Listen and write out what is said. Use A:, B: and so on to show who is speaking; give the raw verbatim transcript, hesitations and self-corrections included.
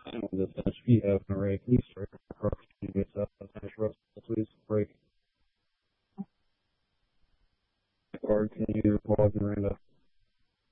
A: Final this finish. If you have an array, please strike across the base up. Finish Russell, please break. Guard, can you pause Miranda?